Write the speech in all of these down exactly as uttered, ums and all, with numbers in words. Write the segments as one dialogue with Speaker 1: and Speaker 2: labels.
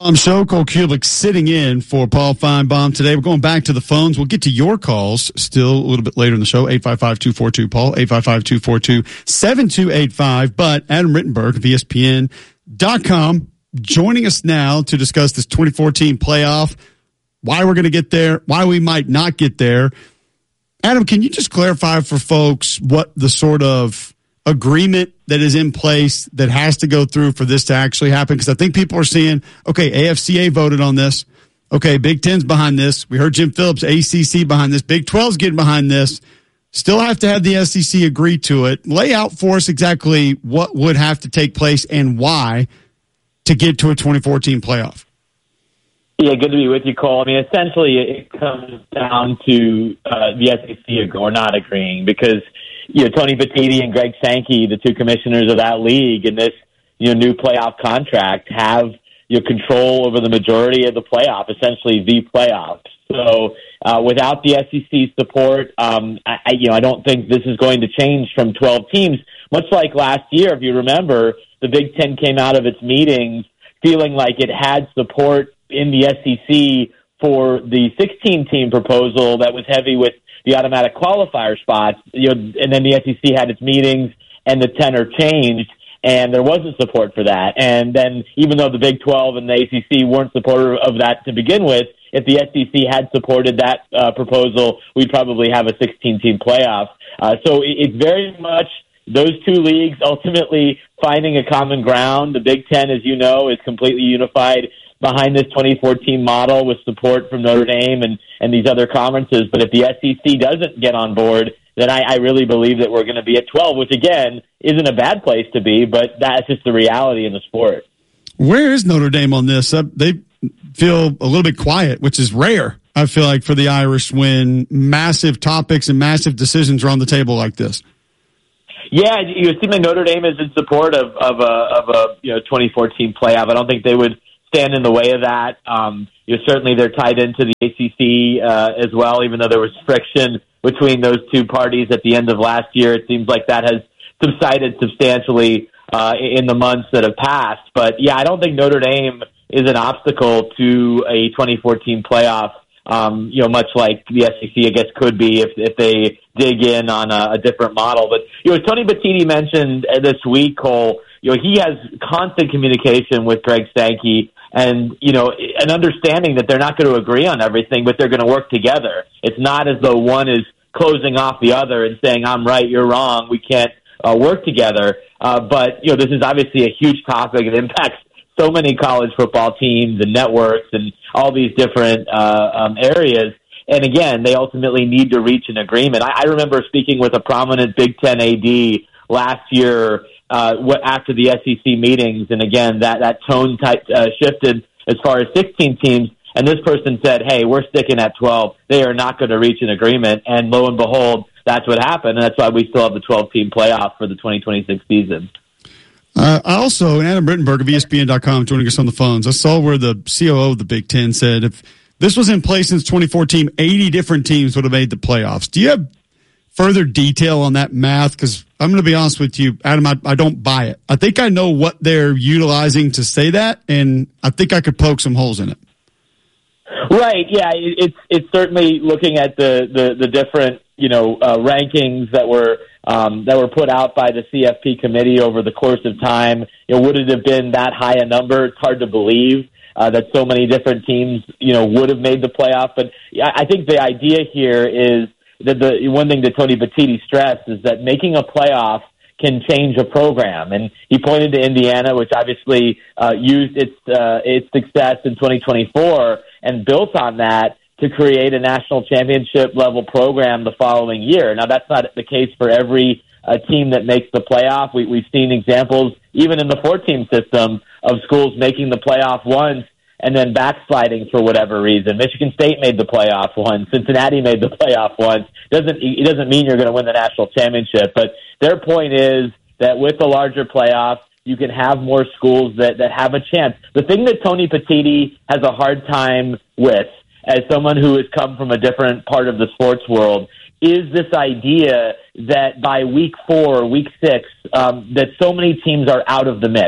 Speaker 1: I'm show Cole Kubik sitting in for Paul Feinbaum today. We're going back to the phones. We'll get to your calls still a little bit later in the show. eight five five, two four two, Paul, eight five five, two four two, seven two eight five. But Adam Rittenberg of E S P N dot com joining us now to discuss this twenty fourteen playoff, why we're going to get there, why we might not get there. Adam, can you just clarify for folks what the sort of agreement that is in place that has to go through for this to actually happen? Because I think people are seeing, okay, A F C A voted on this. Okay, Big Ten's behind this. We heard Jim Phillips, A C C behind this. Big twelve's getting behind this. Still have to have the S E C agree to it. Lay out for us exactly what would have to take place and why to get to a twenty fourteen playoff.
Speaker 2: Yeah, good to be with you, Cole. I mean, essentially it comes down to uh, the S E C agree or not agreeing because you know, Tony Petitti and Greg Sankey, the two commissioners of that league in this, you know, new playoff contract have, you know, control over the majority of the playoff, essentially the playoffs. So, uh, without the S E C support, um, I, I, you know, I don't think this is going to change from twelve teams. Much like last year, if you remember, the Big Ten came out of its meetings feeling like it had support in the S E C for the sixteen-team proposal that was heavy with the automatic qualifier spots, you know, and then the S E C had its meetings and the tenor changed and there wasn't support for that. And then even though the Big twelve and the A C C weren't supportive of that to begin with, if the S E C had supported that uh, proposal, we'd probably have a sixteen-team playoff. Uh, so it's very much those two leagues ultimately finding a common ground. The Big Ten, as you know, is completely unified behind this twenty fourteen model with support from Notre Dame and, and these other conferences. But if the S E C doesn't get on board, then I, I really believe that we're going to be at twelve, which, again, isn't a bad place to be, but that's just the reality in the sport.
Speaker 1: Where is Notre Dame on this? Uh, they feel a little bit quiet, which is rare, I feel like, for the Irish when massive topics and massive decisions are on the table like this.
Speaker 2: Yeah, you seem like Notre Dame is in support of, of a, of a you know twenty fourteen playoff. I don't think they would stand in the way of that. Um, you know, certainly they're tied into the A C C uh, as well, even though there was friction between those two parties at the end of last year. It seems like that has subsided substantially uh, in the months that have passed. But, yeah, I don't think Notre Dame is an obstacle to a twenty fourteen playoff, um, you know, much like the S E C, I guess, could be if, if they dig in on a, a different model. But, you know, as Tony Petitti mentioned this week, Cole, you know, he has constant communication with Greg Sankey and, you know, an understanding that they're not going to agree on everything, but they're going to work together. It's not as though one is closing off the other and saying, I'm right, you're wrong, we can't uh, work together. Uh, but, you know, this is obviously a huge topic. It impacts so many college football teams and networks and all these different uh, um, areas. And, again, they ultimately need to reach an agreement. I, I remember speaking with a prominent Big Ten A D last year uh, after the S E C meetings, and, again, that, that tone type uh, shifted as far as sixteen teams. And this person said, hey, we're sticking at twelve. They are not going to reach an agreement. And lo and behold, that's what happened. And that's why we still have the twelve-team playoff for the twenty twenty-six season.
Speaker 1: Uh, I also, and Adam Rittenberg of E S P N dot com joining us on the phones, I saw where the C O O of the Big Ten said if this was in place since twenty fourteen, eighty different teams would have made the playoffs. Do you have further detail on that math? Because I'm going to be honest with you, Adam, I, I don't buy it. I think I know what they're utilizing to say that, and I think I could poke some holes in it.
Speaker 2: Right, yeah, it's it's certainly looking at the, the, the different you know uh, rankings that were um, that were put out by the C F P committee over the course of time. You know, would it have been that high a number? It's hard to believe uh, that so many different teams you know would have made the playoff. But I think the idea here is that the one thing that Tony Petitti stressed is that making a playoff can change a program. And he pointed to Indiana, which obviously uh, used its uh, its success in twenty twenty-four and built on that to create a national championship level program the following year. Now, that's not the case for every uh, team that makes the playoff. We, we've seen examples, even in the four-team system, of schools making the playoff once and then backsliding for whatever reason. Michigan State made the playoff once. Cincinnati made the playoff once. Doesn't it doesn't mean you're going to win the national championship, but their point is that with the larger playoff, you can have more schools that, that have a chance. The thing that Tony Petitti has a hard time with, as someone who has come from a different part of the sports world, is this idea that by week four, week six, um, that so many teams are out of the mix.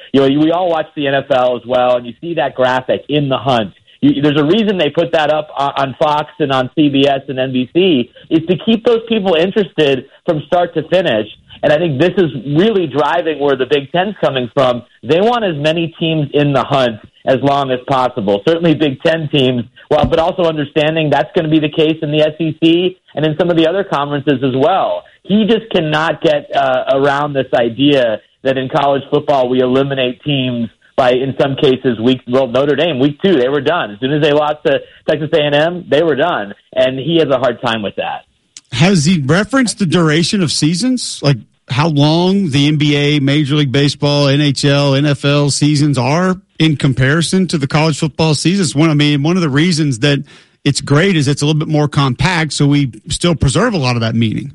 Speaker 2: you know, we all watch the N F L as well, and you see that graphic in the hunt. You, there's a reason they put that up on Fox and on C B S and N B C, is to keep those people interested from start to finish. And I think this is really driving where the Big Ten's coming from. They want as many teams in the hunt as long as possible. Certainly Big Ten teams, well, but also understanding that's going to be the case in the S E C and in some of the other conferences as well. He just cannot get uh, around this idea that in college football we eliminate teams by, in some cases, week, well, Notre Dame, week two, they were done. As soon as they lost to Texas A and M, they were done. And he has a hard time with that.
Speaker 1: Has he referenced the duration of seasons? Like how long the N B A, Major League Baseball, N H L, N F L seasons are in comparison to the college football seasons? One, I mean, one of the reasons that it's great is it's a little bit more compact, so we still preserve a lot of that meaning.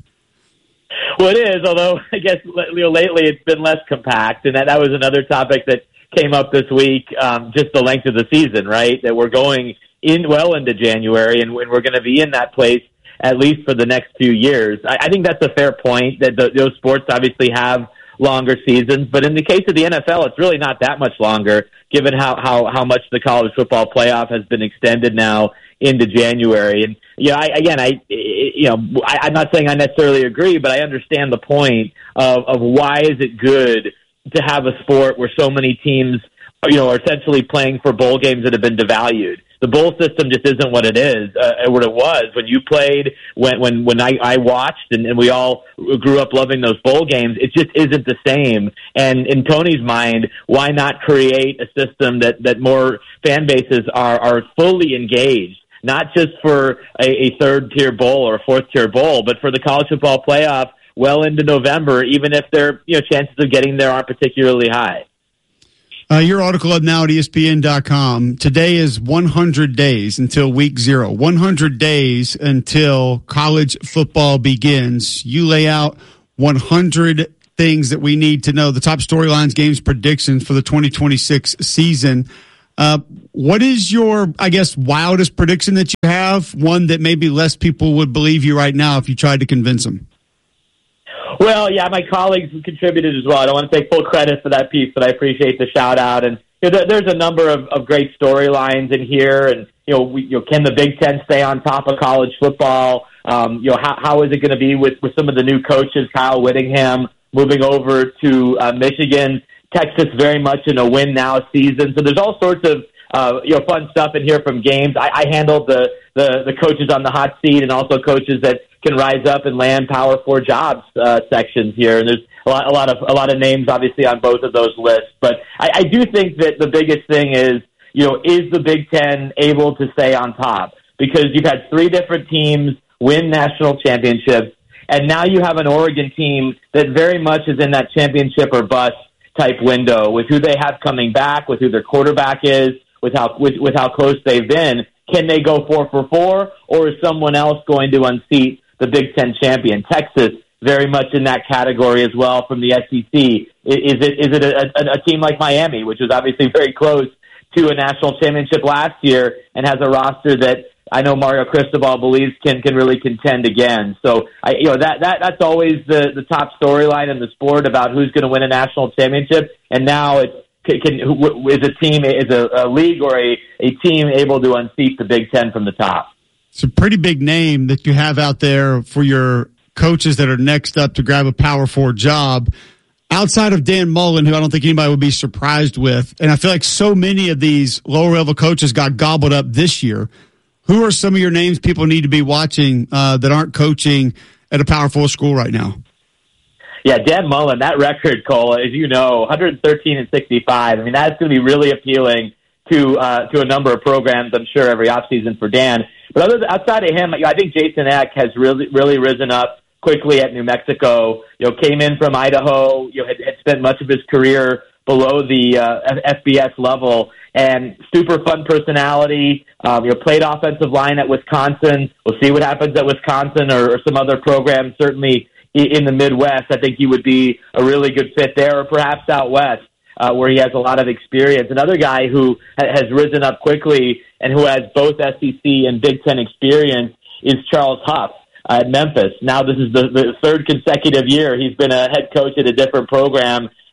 Speaker 2: Well, it is, although I guess you know, lately it's been less compact, and that, that was another topic that came up this week, um, just the length of the season, right? That we're going in well into January, and we're going to be in that place at least for the next few years. I, I think that's a fair point, that the, those sports obviously have longer seasons, but in the case of the N F L, it's really not that much longer, given how, how, how much the college football playoff has been extended now into January. And, you know, I, again, I, you know, I, I'm not saying I necessarily agree, but I understand the point of, of why is it good to have a sport where so many teams, you know, are essentially playing for bowl games that have been devalued. The bowl system just isn't what it is, uh, what it was when you played, when when when I, I watched, and, and we all grew up loving those bowl games. It just isn't the same. And in Tony's mind, why not create a system that, that more fan bases are, are fully engaged, not just for a, a third-tier bowl or a fourth-tier bowl, but for the college football playoff well into November, even if their you know chances of getting there aren't particularly high.
Speaker 1: Uh, your article up now at E S P N dot com. Today is one hundred days until week zero. one hundred days until college football begins. You lay out one hundred things that we need to know, the top storylines, games, predictions for the twenty twenty-six season. Uh, what is your, I guess, wildest prediction that you have? One that maybe less people would believe you right now if you tried to convince them.
Speaker 2: Well, yeah, my colleagues contributed as well. I don't want to take full credit for that piece, but I appreciate the shout out. And you know, there's a number of, of great storylines in here. And you know, we, you know, can the Big Ten stay on top of college football? Um, you know, how how is it going to be with, with some of the new coaches? Kyle Whittingham moving over to uh, Michigan, Texas very much in a win now season. So there's all sorts of uh, you know fun stuff in here from games. I, I handled the, the the coaches on the hot seat and also coaches that can rise up and land Power Four jobs uh, sections here, and there's a lot, a lot of a lot of names obviously on both of those lists. But I, I do think that the biggest thing is, you know, is the Big Ten able to stay on top? Because you've had three different teams win national championships, and now you have an Oregon team that very much is in that championship or bust type window with who they have coming back, with who their quarterback is, with how with, with how close they've been. Can they go four for four, or is someone else going to unseat the Big Ten champion? Texas very much in that category as well from the S E C. Is it is it a, a, a team like Miami, which was obviously very close to a national championship last year and has a roster that I know Mario Cristobal believes can can really contend again? So I, you know that that that's always the the top storyline in the sport about who's going to win a national championship. And now it's can, can is a team is a, a league or a, a team able to unseat the Big Ten from the top?
Speaker 1: It's a pretty big name that you have out there for your coaches that are next up to grab a Power Four job. Outside of Dan Mullen, who I don't think anybody would be surprised with, and I feel like so many of these lower-level coaches got gobbled up this year, who are some of your names people need to be watching uh, that aren't coaching at a Power Four school right now?
Speaker 2: Yeah, Dan Mullen, that record, Cole, as you know, one thirteen and sixty-five. I mean, that's going to be really appealing to uh, to a number of programs, I'm sure, every offseason for Dan. But other than, outside of him, I think Jason Eck has really really risen up quickly at New Mexico. You know, came in from Idaho. You know, had, had spent much of his career below the uh, F B S level, and super fun personality. Um, you know, played offensive line at Wisconsin. We'll see what happens at Wisconsin or, or some other programs. Certainly in the Midwest, I think he would be a really good fit there, or perhaps out west, uh, where he has a lot of experience. Another guy who ha- has risen up quickly and who has both S E C and Big Ten experience is Charles Huff at Memphis. Now this is the, the third consecutive year he's been a head coach at a different program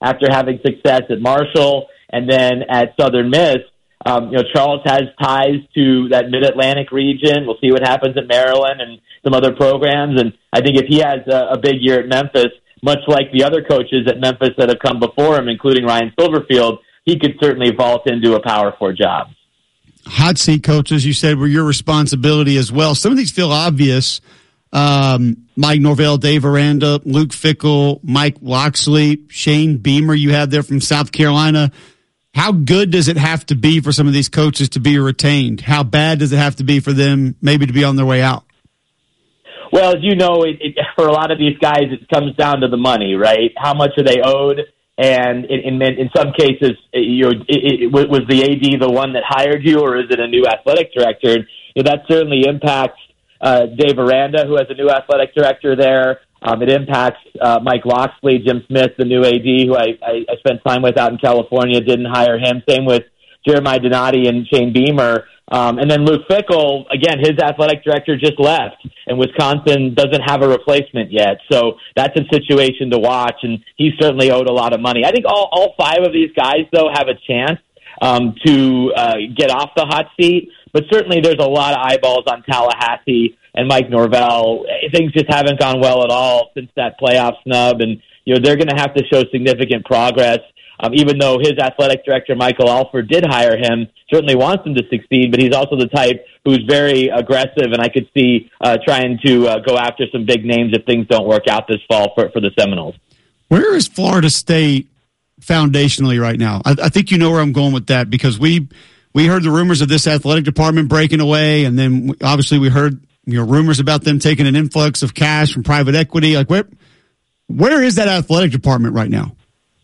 Speaker 2: after having success at Marshall and then at Southern Miss. Um, you know, Charles has ties to that Mid-Atlantic region. We'll see what happens at Maryland and some other programs. And I think if he has a, a big year at Memphis, much like the other coaches at Memphis that have come before him, including Ryan Silverfield, he could certainly vault into a Power Four job.
Speaker 1: Hot seat coaches, you said, were your responsibility as well. Some of these feel obvious. Um, Mike Norvell, Dave Aranda, Luke Fickell, Mike Locksley, Shane Beamer you had there from South Carolina. How good does it have to be for some of these coaches to be retained? How bad does it have to be for them maybe to be on their way out?
Speaker 2: Well, as you know, it, it, for a lot of these guys, it comes down to the money, right? How much are they owed? And in, in, in some cases, you know, it, it, was the A D the one that hired you, or is it a new athletic director? You know, that certainly impacts uh, Dave Aranda, who has a new athletic director there. Um, it impacts uh, Mike Locksley, Jim Smith, the new A D, who I, I, I spent time with out in California, didn't hire him. Same with Jeremiah Donati and Shane Beamer. Um, and then Luke Fickell, again, his athletic director just left, and Wisconsin doesn't have a replacement yet. So that's a situation to watch, and he's certainly owed a lot of money. I think all, all five of these guys, though, have a chance um, to uh, get off the hot seat. But certainly there's a lot of eyeballs on Tallahassee and Mike Norvell. Things just haven't gone well at all since that playoff snub, and you know they're going to have to show significant progress. Um, even though his athletic director, Michael Alford, did hire him, certainly wants him to succeed, but he's also the type who's very aggressive, and I could see uh, trying to uh, go after some big names if things don't work out this fall for, for the Seminoles.
Speaker 1: Where is Florida State foundationally right now? I, I think you know where I'm going with that, because we we heard the rumors of this athletic department breaking away, and then obviously we heard you know rumors about them taking an influx of cash from private equity. Like where where is that athletic department right now?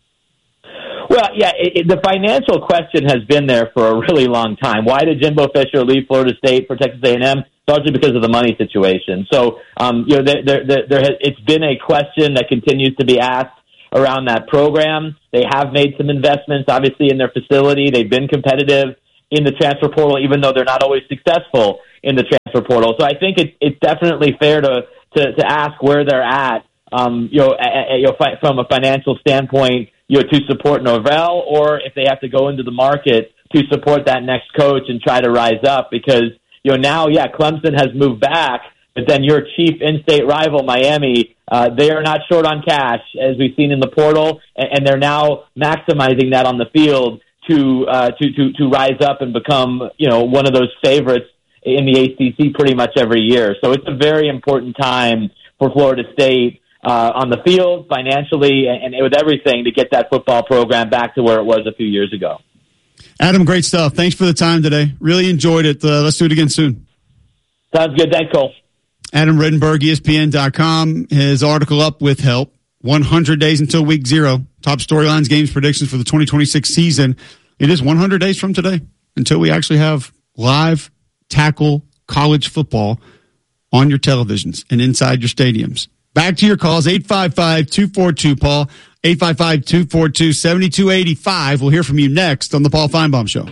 Speaker 2: Well, yeah, it, it, the financial question has been there for a really long time. Why did Jimbo Fisher leave Florida State for Texas A and M? Largely because of the money situation. So, um, you know, there, there, there, there has, it's been a question that continues to be asked around that program. They have made some investments, obviously, in their facility. They've been competitive in the transfer portal, even though they're not always successful in the transfer portal. So I think it, it's definitely fair to, to, to ask where they're at, um, you know, a, a, you know, from a financial standpoint, you know, to support Norvell, or if they have to go into the market to support that next coach and try to rise up. Because, you know, now, yeah, Clemson has moved back, but then your chief in-state rival, Miami, uh, they are not short on cash, as we've seen in the portal, and, and they're now maximizing that on the field to, uh, to, to, to rise up and become, you know, one of those favorites in the A C C pretty much every year. So it's a very important time for Florida State, Uh, on the field, financially, and, and with everything to get that football program back to where it was a few years ago.
Speaker 1: Adam, great stuff. Thanks for the time today. Really enjoyed it. Uh, let's do it again soon.
Speaker 2: Sounds good. Thanks, Cole.
Speaker 1: Adam Rittenberg, E S P N dot com. His article up with help. one hundred days until week zero. Top storylines, games, predictions for the twenty twenty-six season. It is one hundred days from today until we actually have live tackle college football on your televisions and inside your stadiums. Back to your calls, eight five five, two four two, Paul, eight five five, two four two, seven two eight five. We'll hear from you next on the Paul Feinbaum Show.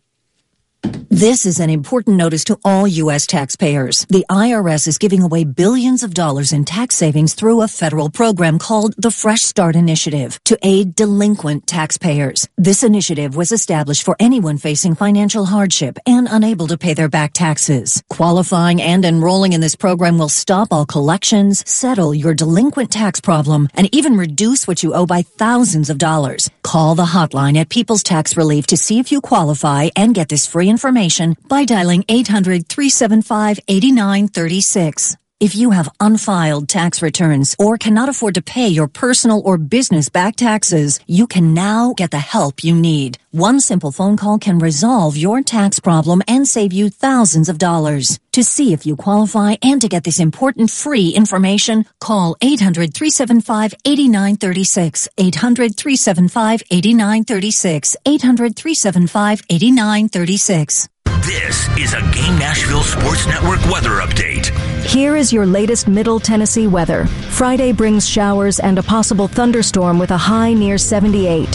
Speaker 3: This is an important notice to all U S taxpayers. The I R S is giving away billions of dollars in tax savings through a federal program called the Fresh Start Initiative to aid delinquent taxpayers. This initiative was established for anyone facing financial hardship and unable to pay their back taxes. Qualifying and enrolling in this program will stop all collections, settle your delinquent tax problem, and even reduce what you owe by thousands of dollars. Call the hotline at People's Tax Relief to see if you qualify and get this free information by dialing eight hundred, three seven five, eight nine three six. If you have unfiled tax returns or cannot afford to pay your personal or business back taxes, you can now get the help you need. One simple phone call can resolve your tax problem and save you thousands of dollars. To see if you qualify and to get this important free information, call eight hundred, three seven five, eight nine three six, eight hundred, three seven five, eight nine three six, eight hundred, three seven five, eight nine three six.
Speaker 4: This is a Game Nashville Sports Network weather update.
Speaker 5: Here is your latest Middle Tennessee weather. Friday brings showers and a possible thunderstorm with a high near seventy-eight.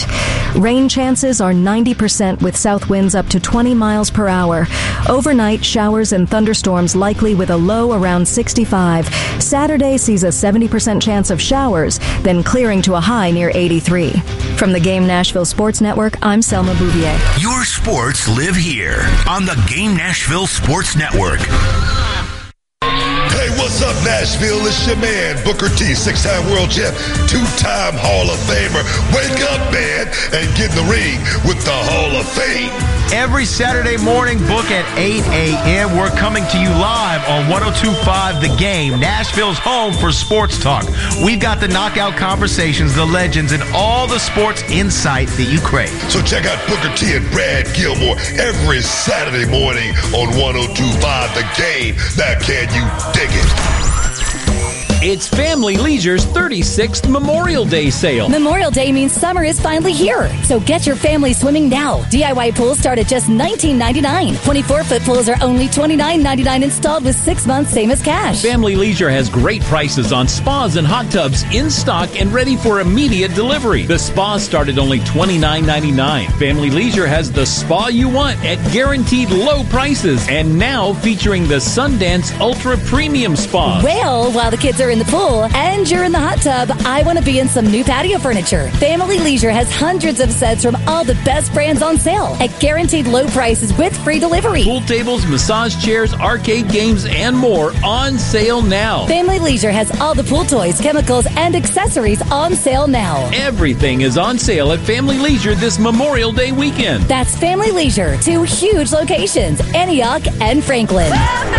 Speaker 5: Rain chances are ninety percent with south winds up to twenty miles per hour. Overnight, showers and thunderstorms likely with a low around sixty-five. Saturday sees a seventy percent chance of showers, then clearing to a high near eighty-three. From the Game Nashville Sports Network, I'm Selma Bouvier.
Speaker 4: Your sports live here on the Game Nashville Sports Network.
Speaker 6: Hey, what's up, Nashville? It's your man, Booker T, six-time world champ, two-time Hall of Famer. Wake up, man, and get in the ring with the Hall of Fame.
Speaker 7: Every Saturday morning, book at eight a.m. We're coming to you live on one oh two point five The Game, Nashville's home for sports talk. We've got the knockout conversations, the legends, and all the sports insight that you crave.
Speaker 6: So check out Booker T and Brad Gilmore every Saturday morning on one oh two point five The Game. Now, can you dig it?
Speaker 8: It's Family Leisure's thirty-sixth Memorial Day sale.
Speaker 9: Memorial Day means summer is finally here. So get your family swimming now. D I Y pools start at just nineteen ninety-nine. twenty-four foot pools are only twenty-nine ninety-nine installed with six months, same as cash.
Speaker 8: Family Leisure has great prices on spas and hot tubs in stock and ready for immediate delivery. The spas start at only twenty-nine ninety-nine. Family Leisure has the spa you want at guaranteed low prices. And now featuring the Sundance Ultra Premium Spa.
Speaker 9: Well, while the kids are in the pool and you're in the hot tub, I want to be in some new patio furniture. Family Leisure has hundreds of sets from all the best brands on sale at guaranteed low prices with free delivery.
Speaker 8: Pool tables, massage chairs, arcade games, and more on sale now.
Speaker 9: Family Leisure has all the pool toys, chemicals, and accessories on sale now.
Speaker 8: Everything is on sale at Family Leisure this Memorial Day weekend.
Speaker 9: That's Family Leisure, two huge locations, Antioch and Franklin.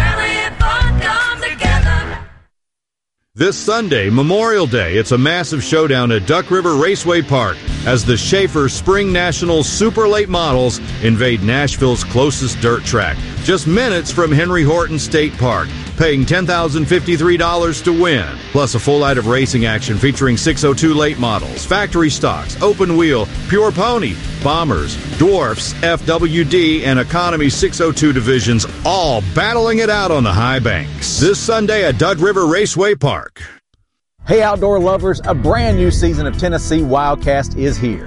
Speaker 10: This Sunday, Memorial Day, it's a massive showdown at Duck River Raceway Park as the Schaefer Spring Nationals Super Late Models invade Nashville's closest dirt track, just minutes from Henry Horton State Park, paying ten thousand fifty-three dollars to win. Plus a full night of racing action featuring six oh two late models, factory stocks, open wheel, pure pony, bombers, dwarfs, F W D, and economy six oh two divisions, all battling it out on the high banks. This Sunday at Duck River Raceway Park.
Speaker 11: Hey, outdoor lovers, a brand new season of Tennessee Wildcast is here.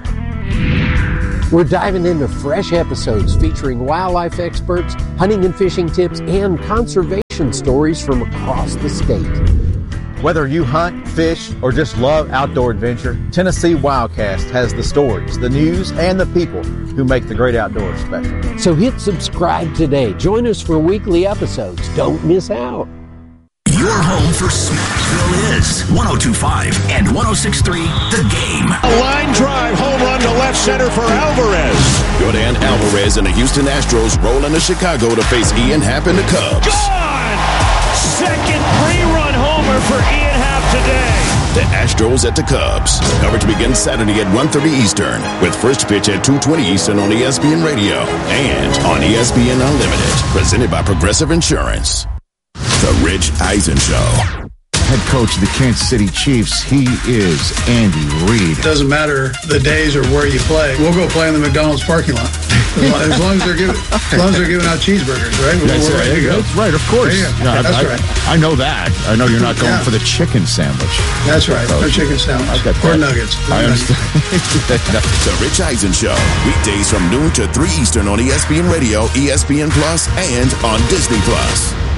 Speaker 11: We're diving into fresh episodes featuring wildlife experts, hunting and fishing tips, and conservation stories from across the state. Whether you hunt, fish, or just love outdoor adventure, Tennessee Wildcast has the stories, the news, and the people who make the great outdoors special. So hit subscribe today. Join us for weekly episodes. Don't miss out.
Speaker 4: Your home for Smashville is one oh two point five and one oh six point three The Game.
Speaker 12: A line drive home run to left center for Alvarez.
Speaker 13: Yordan Alvarez and the Houston Astros roll into Chicago to face Ian Happ and the Cubs.
Speaker 12: Gone! Second three-run homer for Ian Happ today.
Speaker 13: The Astros at the Cubs. Coverage begins Saturday at one thirty Eastern with first pitch at two twenty Eastern on E S P N Radio and on E S P N Unlimited. Presented by Progressive Insurance. The Rich Eisen Show.
Speaker 14: Head coach of the Kansas City Chiefs, he is Andy Reid.
Speaker 15: Doesn't matter the days or where you play. We'll go play in the McDonald's parking lot. As long as they're giving, as long as they're giving out cheeseburgers, right? We're,
Speaker 14: that's
Speaker 15: we're
Speaker 14: right.
Speaker 15: ready to go.
Speaker 14: That's right, of course.
Speaker 15: Yeah,
Speaker 14: yeah,
Speaker 15: that's
Speaker 14: I,
Speaker 15: right.
Speaker 14: I, I know that. I know you're not going
Speaker 15: yeah.
Speaker 14: for the chicken sandwich.
Speaker 15: That's right. No chicken sandwich. Or nuggets.
Speaker 14: I understand.
Speaker 13: The Rich Eisen Show. Weekdays from noon to three Eastern on E S P N Radio, E S P N Plus, and on Disney Plus.